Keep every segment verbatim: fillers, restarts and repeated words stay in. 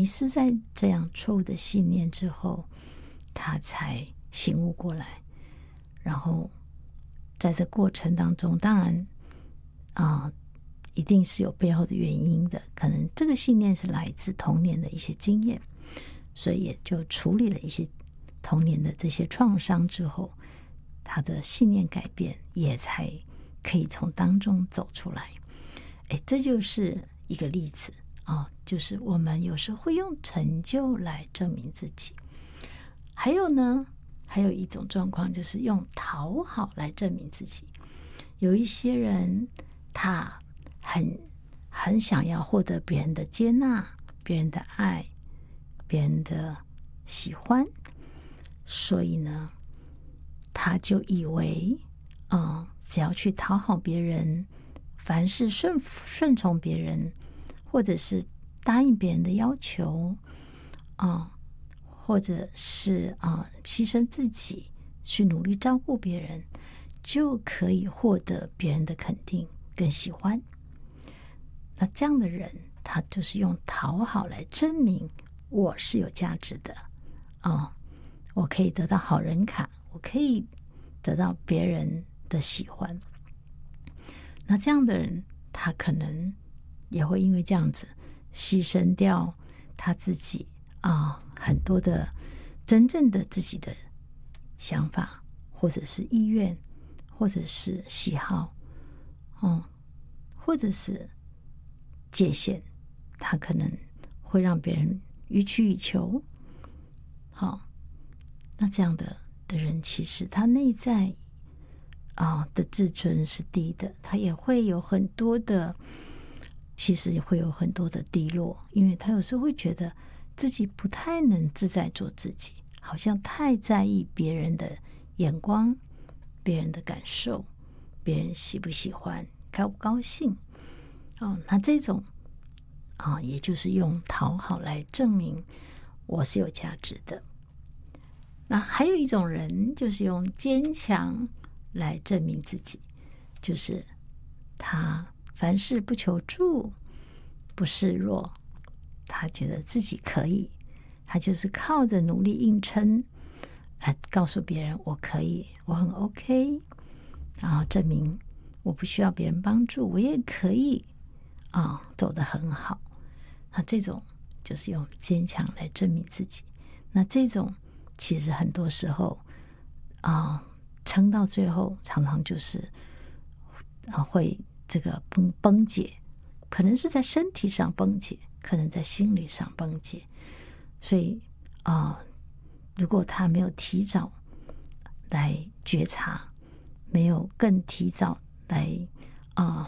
迷失在这样错误的信念之后，他才醒悟过来。然后在这过程当中，当然啊、呃，一定是有背后的原因的，可能这个信念是来自童年的一些经验，所以也就处理了一些童年的这些创伤之后，他的信念改变，也才可以从当中走出来。哎，这就是一个例子啊、哦，就是我们有时候会用成就来证明自己。还有呢，还有一种状况就是用讨好来证明自己。有一些人他很很想要获得别人的接纳、别人的爱、别人的喜欢，所以呢，他就以为，嗯，只要去讨好别人，凡事顺顺从别人，或者是答应别人的要求，啊、嗯，或者是啊、呃、牺牲自己去努力照顾别人，就可以获得别人的肯定跟喜欢。那这样的人，他就是用讨好来证明我是有价值的啊、哦，我可以得到好人卡，我可以得到别人的喜欢。那这样的人，他可能也会因为这样子牺牲掉他自己啊、呃、很多的真正的自己的想法，或者是意愿，或者是喜好，嗯，或者是界限，他可能会让别人予取予求。好，那这样的的人，其实他内在啊、呃、的自尊是低的，他也会有很多的，其实也会有很多的低落，因为他有时候会觉得自己不太能自在做自己，好像太在意别人的眼光、别人的感受、别人喜不喜欢、高不高兴。哦，那这种啊、呃，也就是用讨好来证明我是有价值的。那还有一种人，就是用坚强来证明自己，就是他凡事不求助，不示弱，他觉得自己可以，他就是靠着努力硬撑来告诉别人我可以，我很 OK， 然后证明我不需要别人帮助，我也可以啊、嗯，走得很好。那这种就是用坚强来证明自己。那这种其实很多时候啊，撑、呃、到最后常常就是啊会这个崩崩解，可能是在身体上崩解，可能在心理上崩解。所以啊、呃，如果他没有提早来觉察，没有更提早来啊、呃、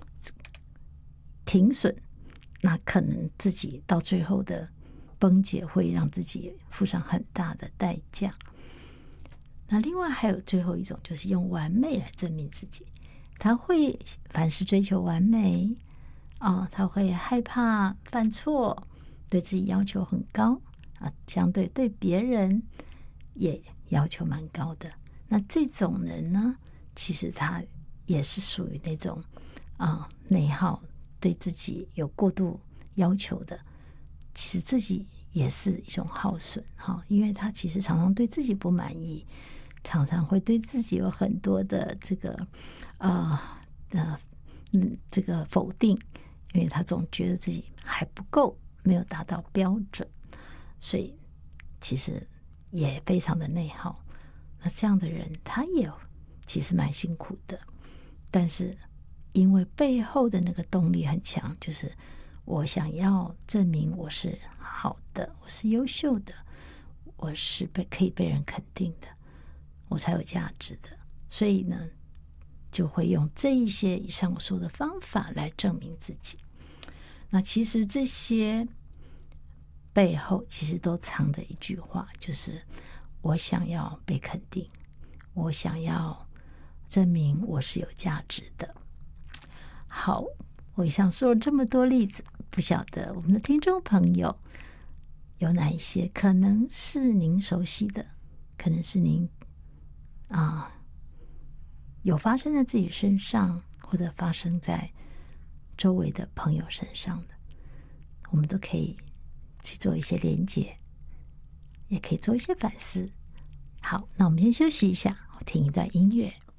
停损，那可能自己到最后的崩解会让自己付上很大的代价。那另外还有最后一种，就是用完美来证明自己。他会凡事追求完美啊、哦，他会害怕犯错，对自己要求很高啊，相对对别人也要求蛮高的。那这种人呢，其实他也是属于那种啊内耗，对自己有过度要求的。其实自己也是一种耗损哈，因为他其实常常对自己不满意，常常会对自己有很多的这个呃呃嗯这个否定，因为他总觉得自己还不够，没有达到标准，所以其实也非常的内耗。那这样的人他也其实蛮辛苦的，但是因为背后的那个动力很强，就是我想要证明我是好的，我是优秀的，我是被可以被人肯定的，我才有价值的。所以呢，就会用这一些以上我说的方法来证明自己。那其实这些背后其实都藏着一句话，就是我想要被肯定，我想要证明我是有价值的。好，我以上说了这么多例子，不晓得我们的听众朋友有哪一些可能是您熟悉的，可能是您啊、呃、有发生在自己身上，或者发生在周围的朋友身上的，我们都可以去做一些连结，也可以做一些反思。好，那我们先休息一下，我听一段音乐。